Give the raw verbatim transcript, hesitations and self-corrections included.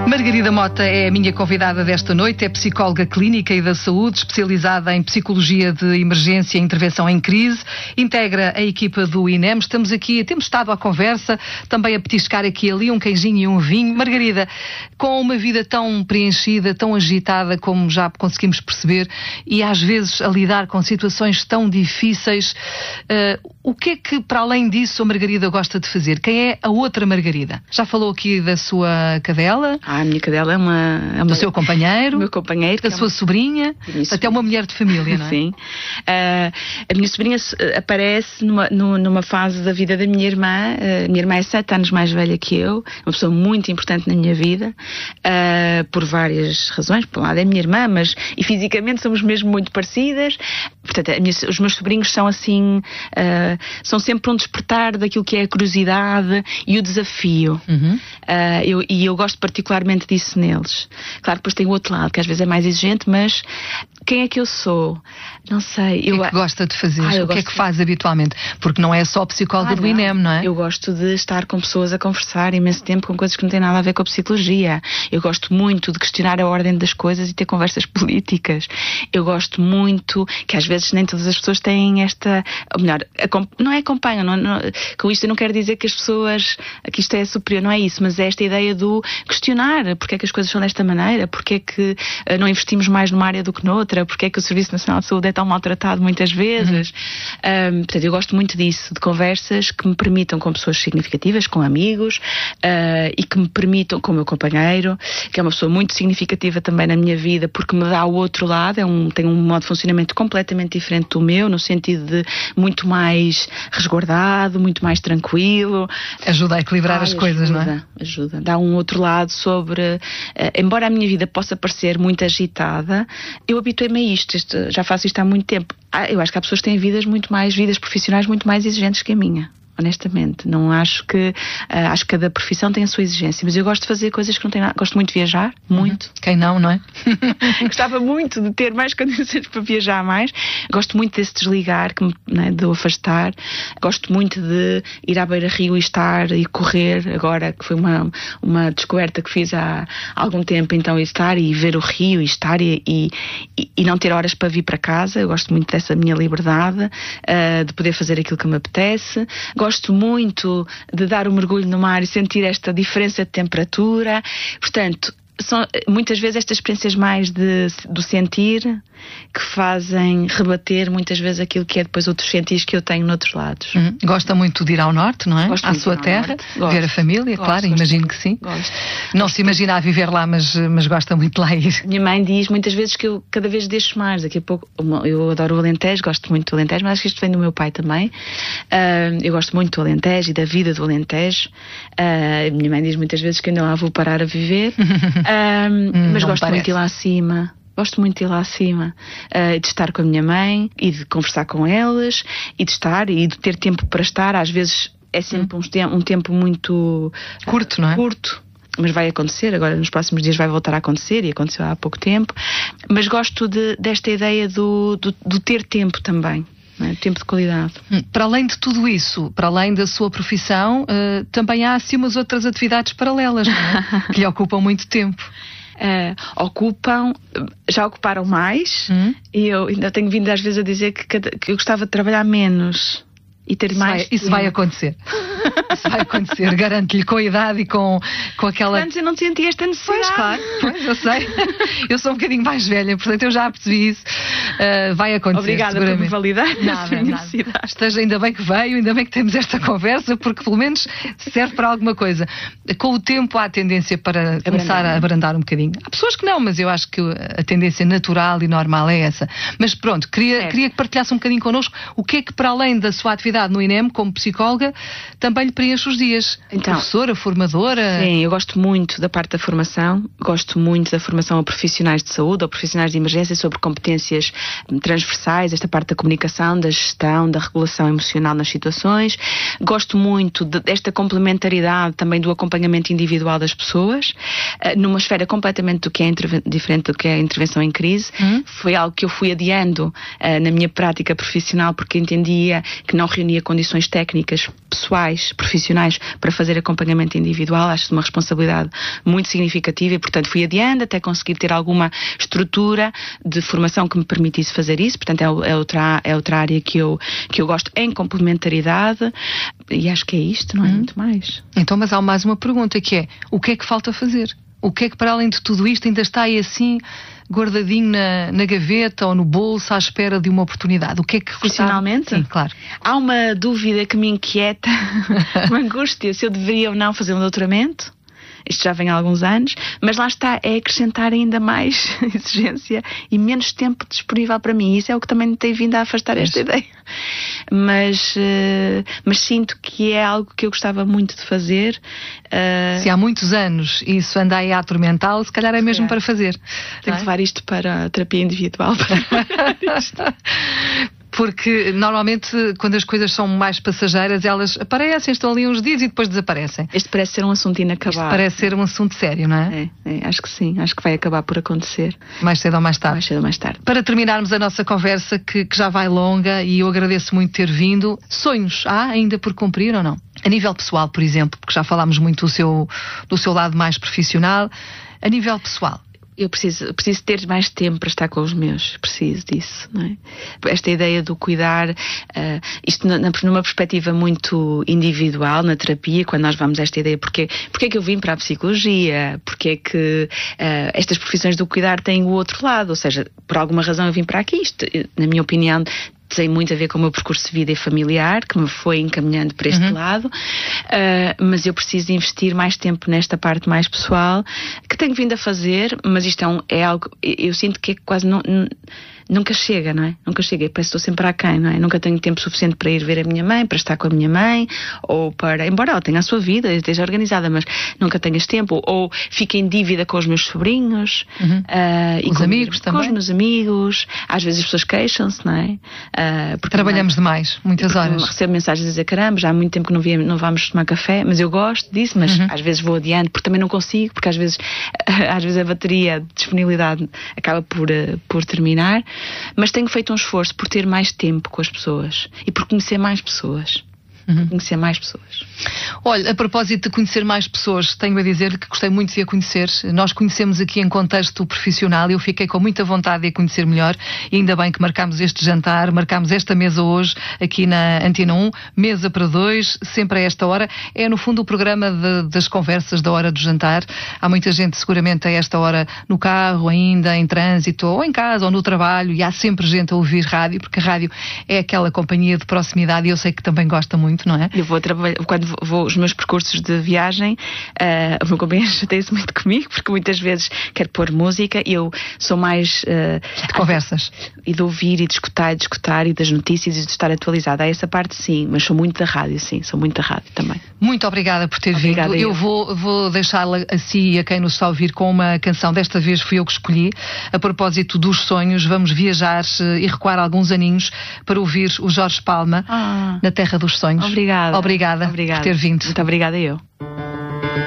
Margarida Mota é a minha convidada desta noite, é psicóloga clínica e da saúde, especializada em psicologia de emergência e intervenção em crise, integra a equipa do I N E M. Estamos aqui, temos estado à conversa, também a petiscar aqui e ali um queijinho e um vinho. Margarida, com uma vida tão preenchida, tão agitada, como já conseguimos perceber, e às vezes a lidar com situações tão difíceis, uh, o que é que, para além disso, a Margarida gosta de fazer? Quem é a outra Margarida? Já falou aqui da sua cadela? Ah, a minha cadela é uma... É uma... Do seu companheiro? meu companheiro. Da sua é uma... sobrinha? Até uma mulher de família, não é? Sim. Uh, a minha sobrinha aparece numa, numa fase da vida da minha irmã. Uh, a minha irmã é sete anos mais velha que eu, uma pessoa muito importante na minha vida, uh, por várias razões. Por um lado é a minha irmã, mas e fisicamente somos mesmo muito parecidas. Portanto, a minha, os meus sobrinhos são assim, uh, são sempre um despertar daquilo que é a curiosidade e o desafio. Uhum. Uh, eu, e eu gosto particularmente disso neles. Claro, depois tem o outro lado, que às vezes é mais exigente, mas quem é que eu sou? Não sei. O que eu... é que gosta de fazer? Ah, o que é que faz habitualmente? Porque não é só psicóloga ah, do I N E M, não é? Eu gosto de estar com pessoas a conversar imenso tempo com coisas que não têm nada a ver com a psicologia. Eu gosto muito de questionar a ordem das coisas e ter conversas políticas. Eu gosto muito, que às vezes nem todas as pessoas têm esta... Ou melhor, não é acompanham. Não, não, com isto eu não quero dizer que as pessoas... que isto é superior, não é isso. Mas é esta ideia do questionar. Porque é que as coisas são desta maneira? Porque é que uh, não investimos mais numa área do que noutra? Porque é que o Serviço Nacional de Saúde é tão maltratado muitas vezes? Uhum. Um, portanto, eu gosto muito disso, de conversas que me permitam com pessoas significativas, com amigos, uh, e que me permitam com o meu companheiro, que é uma pessoa muito significativa também na minha vida, porque me dá o outro lado, é um, tem um modo de funcionamento completamente diferente do meu, no sentido de muito mais resguardado, muito mais tranquilo. Ajuda a equilibrar Ai, as coisas, ajuda, não é? Ajuda. Dá um outro lado sobre... Uh, embora a minha vida possa parecer muito agitada, eu habituei-me a isto, isto, já faço isto há muito tempo. Ah, eu acho que há pessoas que têm vidas muito mais, vidas profissionais muito mais exigentes que a minha. Honestamente, não acho que uh, acho que cada profissão tem a sua exigência, mas eu gosto de fazer coisas que não têm nada. Gosto muito de viajar, muito. Uhum. Quem não, não é? Gostava muito de ter mais condições para viajar mais. Gosto muito desse desligar, que me, né, de o afastar. Gosto muito de ir à beira-rio e estar e correr, agora que foi uma, uma descoberta que fiz há algum tempo, então, estar e ver o rio e estar e, e, e não ter horas para vir para casa. Eu gosto muito dessa minha liberdade, uh, de poder fazer aquilo que me apetece. Gosto muito de dar um mergulho no mar e sentir esta diferença de temperatura. Portanto, são muitas vezes estas experiências mais de, do sentir que fazem rebater muitas vezes aquilo que é depois outros sentidos que eu tenho noutros lados. Uhum. Gosta muito de ir ao norte, não é? Gosto à sua terra, ver a família, gosto, claro, gosto, imagino gosto, que sim. Gosto. Não gosto. se imagina a viver lá, mas, mas gosta muito de lá ir. Minha mãe diz muitas vezes que eu cada vez deixo mais. Daqui a pouco, eu adoro o Alentejo, gosto muito do Alentejo, mas acho que isto vem do meu pai também. Uh, eu gosto muito do Alentejo e da vida do Alentejo. Uh, minha mãe diz muitas vezes que ainda lá vou parar a viver. Uh, hum, mas gosto parece. muito de ir lá acima. Gosto muito de ir lá acima, uh, de estar com a minha mãe e de conversar com elas e de estar e de ter tempo para estar. Às vezes é sempre hum. um, te- um tempo muito curto, não é? Curto. Mas vai acontecer, agora nos próximos dias vai voltar a acontecer e aconteceu há pouco tempo. Mas gosto de, desta ideia do, do, do ter tempo também. É? Tempo de qualidade. Para além de tudo isso, para além da sua profissão, uh, também há assim umas outras atividades paralelas, não é? Que lhe ocupam muito tempo. Uh, ocupam, já ocuparam mais, hum. e eu ainda tenho vindo às vezes a dizer que, cada, que eu gostava de trabalhar menos e ter isso mais. Vai, isso vai acontecer. Isso vai acontecer, garanto-lhe, com a idade e com, com aquela... Antes eu não sentia esta necessidade. Pois, claro, pois, eu sei. Eu sou um bocadinho mais velha, portanto eu já percebi isso. Uh, vai acontecer. Obrigada por me validar. Nada, nada. Esteja, ainda bem que veio, ainda bem que temos esta conversa, porque pelo menos serve para alguma coisa. Com o tempo há a tendência para abrandar. Começar a abrandar um bocadinho. Há pessoas que não, mas eu acho que a tendência natural e normal é essa. Mas pronto, queria, queria que partilhasse um bocadinho connosco o que é que, para além da sua atividade no I N E M, como psicóloga, também lhe preenche os dias. Então, professora, formadora? Sim, eu gosto muito da parte da formação, gosto muito da formação a profissionais de saúde, a profissionais de emergência sobre competências transversais, esta parte da comunicação, da gestão, da regulação emocional nas situações. Gosto muito de, desta complementaridade também do acompanhamento individual das pessoas, uh, numa esfera completamente do que é interve- diferente do que é a intervenção em crise. Hum? Foi algo que eu fui adiando uh, na minha prática profissional, porque entendia que não reunia condições técnicas pessoais mais profissionais para fazer acompanhamento individual. Acho uma responsabilidade muito significativa e, portanto, fui adiante até conseguir ter alguma estrutura de formação que me permitisse fazer isso. Portanto, é, é, outra, é outra área que eu, que eu gosto em complementaridade e acho que é isto, não é? Hum. Muito mais. Então, mas há mais uma pergunta que é, o que é que falta fazer? O que é que, para além de tudo isto, ainda está aí assim guardadinho na, na gaveta ou no bolso à espera de uma oportunidade? O que é que profissionalmente? Sim, claro. Há uma dúvida que me inquieta, uma angústia, se eu deveria ou não fazer um doutoramento. Isto já vem há alguns anos, mas lá está, é acrescentar ainda mais exigência e menos tempo disponível para mim. Isso é o que também me tem vindo a afastar esta ideia. Mas, uh, mas sinto que é algo que eu gostava muito de fazer. Uh... Se há muitos anos isso anda aí a atormentá-lo, se calhar é mesmo é. para fazer. Tenho que levar isto para a terapia individual. Para isto. Porque normalmente quando as coisas são mais passageiras elas aparecem, estão ali uns dias e depois desaparecem. Este parece ser um assunto inacabado. Isto parece ser um assunto sério, não é? É, é? Acho que sim, acho que vai acabar por acontecer. Mais cedo ou mais tarde. Mais cedo ou mais tarde. Para terminarmos a nossa conversa, que, que já vai longa e eu agradeço muito ter vindo, sonhos há ainda por cumprir ou não? A nível pessoal, por exemplo, porque já falámos muito do seu, do seu lado mais profissional, a nível pessoal. Eu preciso, preciso ter mais tempo para estar com os meus, preciso disso, não é? Esta ideia do cuidar, uh, isto na, numa perspectiva muito individual, na terapia, quando nós vamos a esta ideia, porque, porque é que eu vim para a psicologia, porque é que uh, estas profissões do cuidar têm o outro lado, ou seja, por alguma razão eu vim para aqui, isto, na minha opinião, tem muito a ver com o meu percurso de vida e familiar, que me foi encaminhando para este uhum. lado, uh, mas eu preciso investir mais tempo nesta parte mais pessoal, que tenho vindo a fazer, mas isto é, um, é algo, eu sinto que é quase não, nunca chega, não é? Nunca chega, eu parece que estou sempre aquém, não é? Nunca tenho tempo suficiente para ir ver a minha mãe, para estar com a minha mãe, ou para, embora ela tenha a sua vida, esteja organizada, mas nunca tenho este tempo, ou fico em dívida com os meus sobrinhos, uhum. uh, e os com amigos com também. Com os meus amigos, às vezes as pessoas queixam-se, não é? Uh, porque Trabalhamos não, demais, muitas horas. Recebo mensagens a dizer, caramba, já há muito tempo que não, via, não vamos tomar café, mas eu gosto disso, mas uhum. às vezes vou adiante, porque também não consigo, porque às vezes, às vezes a bateria de disponibilidade acaba por, por terminar, mas tenho feito um esforço por ter mais tempo com as pessoas e por conhecer mais pessoas. Uhum. Conhecer mais pessoas. Olha, a propósito de conhecer mais pessoas, tenho a dizer que gostei muito de a conhecer. Nós conhecemos aqui em contexto profissional e eu fiquei com muita vontade de a conhecer melhor e ainda bem que marcámos este jantar, marcámos esta mesa hoje aqui na Antena um, mesa para dois, sempre a esta hora. É no fundo o programa de, das conversas da hora do jantar. Há muita gente seguramente a esta hora no carro, ainda em trânsito, ou em casa, ou no trabalho, e há sempre gente a ouvir rádio, porque a rádio é aquela companhia de proximidade e eu sei que também gosta muito. Não é? Eu vou trabalhar, quando vou os meus percursos de viagem, uh, o meu companheiro chateia-se muito comigo, porque muitas vezes quer pôr música e eu sou mais uh, de conversas e de ouvir e de escutar e de escutar e das notícias e de estar atualizada. Há essa parte sim, mas sou muito da rádio, sim, sou muito da rádio também. Muito obrigada por ter obrigada vindo. Eu, eu vou, vou deixá-la a si e a quem nos está a ouvir com uma canção. Desta vez fui eu que escolhi. A propósito dos sonhos, vamos viajar e recuar alguns aninhos para ouvir o Jorge Palma ah. na Terra dos Sonhos. Obrigada. Obrigada, obrigada por ter vindo. Muito obrigada eu.